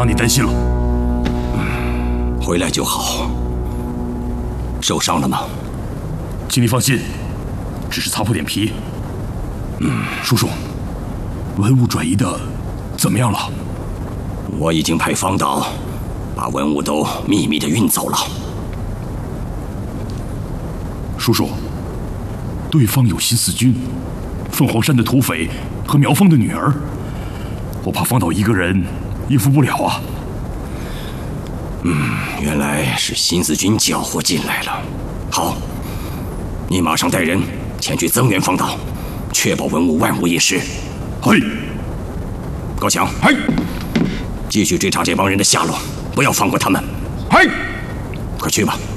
让你担心了。 回来就好。受伤了吗？ 请你放心，只是擦破点皮。叔叔，文物转移的怎么样了？ 我已经派方导把文物都秘密地运走了。 叔叔，对方有新四军、凤凰山的土匪和苗峰的女儿，我怕方导一个人应付不了啊。 原来是新四军搅和进来了。好，你马上带人前去增援方导，确保文物万无一失。 嘿， 高强， 嘿， 继续追查这帮人的下落，不要放过他们。 嘿， 快去吧。